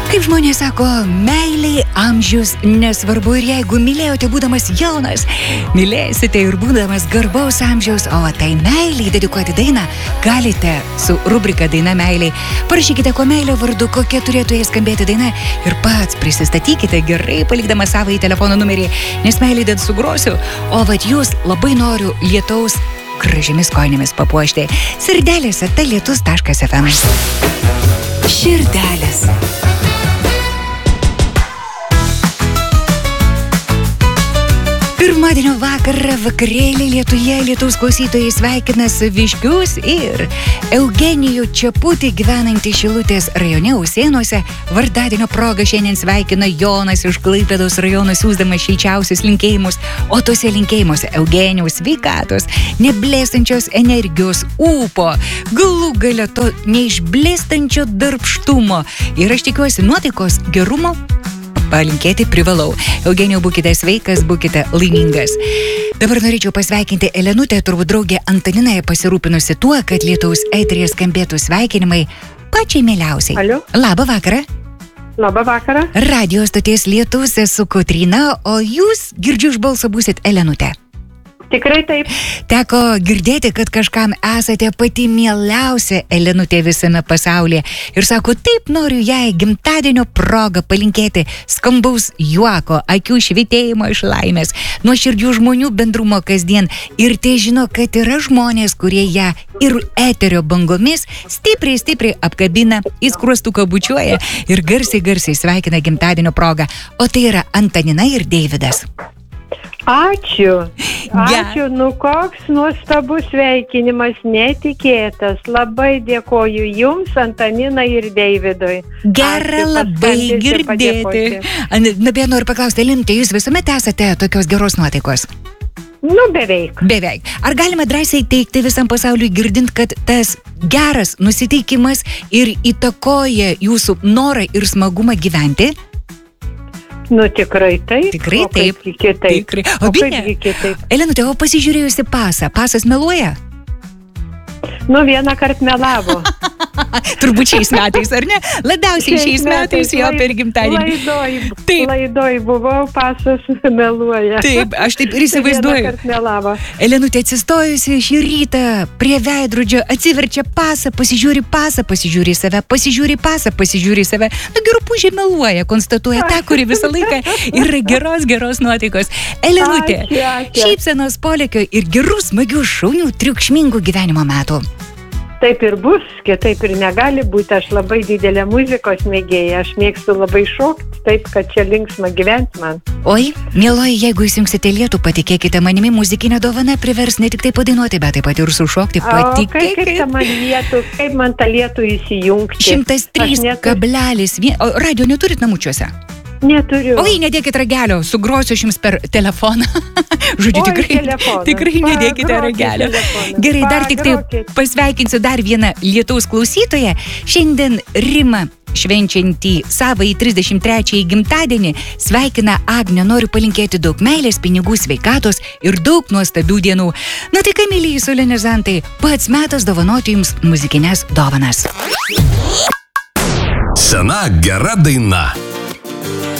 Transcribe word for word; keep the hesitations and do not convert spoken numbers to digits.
Kaip žmonės sako, meilė amžius nesvarbu ir jeigu mylėjote būdamas jaunas, mylėsite ir būdamas garbaus amžiaus, o tai meilė dedikuoti dainą galite su rubrika Daina meilė. Parašykite, ko meilė vardu, kokia turėtų jai skambėti daina ir pats prisistatykite gerai, palikdama savo į telefono numerį, nes meilė dėl sugrosiu, o vat jūs labai noriu lietaus gražiamis kojinėmis papuošti. Sirdelės eta lietus taškas ef em. Širdelės. Pirmadienio vakarą vakarėlį Lietuje lietaus klausytojai sveikina Saviškius ir Eugenijų Čeputį gyvenantį Šilutės rajone Usėnuose. Vardadienio proga šiandien sveikina Jonas iš Klaipėdos rajono siųsdamas šilčiausius linkėjimus, o tose linkėjimuose Eugenijaus sveikatos, neblėstančios energijos, ūpo, galų gale to neišblėstančio darbštumo ir aš tikiuosi nuotaikos gerumo. Palinkėti privalau. Eugenijau, būkite sveikas, būkite laimingas. Dabar norėčiau pasveikinti Elenutę, turbūt draugė Antaninai pasirūpinusi tuo, kad lietaus eteryje skambėtų sveikinimai pačiai mieliausiai. Alio. Labą vakarą. Labą vakarą. Radio stoties Lietus, esu Kotryna, o jūs girdžiu iš balso būsit Elenutė. Tikrai taip. Teko girdėti, kad kažkam esate pati mieliausia Elenutė visame pasaulyje. Ir sako, taip noriu jai gimtadienio progą palinkėti skambaus juoko, akių švytėjimo iš laimės, nuoširdžių žmonių bendrumo kasdien. Ir tai žino, kad yra žmonės, kurie ją ir eterio bangomis stipriai, stipriai apkabina, į skruostuką bučiuoja ir garsiai, garsiai sveikina gimtadienio progą. O tai yra Antanina ir Deividas. Ačiū. Ačiū, nu koks nuostabus sveikinimas, netikėtas. Labai dėkoju jums, Antanina ir Deividui. Gera labai girdėti. Na, beje, noriu paklausti, Elinute, jūs visuomet esate tokios geros nuotaikos? Nu, beveik. Beveik. Ar galima drąsiai teikti visam pasauliui girdint, kad tas geras nusiteikimas ir įtakoja jūsų norą ir smagumą gyventi? Nu, tikrai taip. Tikrai o taip. Kitaip. Tikrai. O, o kaipgi kitaip. Elenute, o pasižiūrėjusi pasą, pasas meluoja? Nu, vieną kart melavo. Turbūt šiais metais, ar ne? Labiausiai šiais metais jo per gimtadienį. Laidoj, Taip. laidoj buvau, pasas meluoja. Taip, aš taip ir įsivaizduoju. Vieną kart melavo. Elenutė atsistojusi šį rytą prie veidrodžio, atsiverčia pasą, pasižiūri pasą, pasižiūri save, pasižiūri pasą, pasižiūri save. Nu, gerupūžė meluoja, konstatuoja tą, kuri visą laiką yra geros, geros nuotaikos. Elenutė, Ačiū, ačiū. šypsenos polėkio ir gerų, smagių, šaunių, triukšmingų gyvenimo metų. Taip ir bus, kitaip ir negali būti. Aš labai didelė muzikos mėgėja, aš mėgstu labai šokti, taip, kad čia linksma gyventi man. Oi, mieloji, jeigu įsijungsite lietų, patikėkite manimi, muzikinė dovana privers ne tik tai padainuoti, bet taip pat ir sušokti, O kaip, kaip patikėkite. ta man lietų, kaip man tą lietų įsijungti? šimtas trys Aš netu- kablelis vienas. O radio neturit namučiuose? Neturiu. Oi, nedėkit ragelio, sugrosiu aš jums per telefoną. Žodžiu, Oi, tikrai, telefoną. tikrai nedėkite Pagrokit ragelio. telefoną. Gerai, dar tik tai Pagrokit. pasveikinsiu dar vieną lietaus klausytoją. Šiandien Rima, švenčiantį savąjį trisdešimt trečiąjį gimtadienį, sveikina Agnę. Noriu palinkėti daug meilės, pinigų, sveikatos ir daug nuostabių dienų. Na tai, ką, mylėjai solenizantai, pats metas dovanoti jums muzikinės dovanas. Sena gera daina.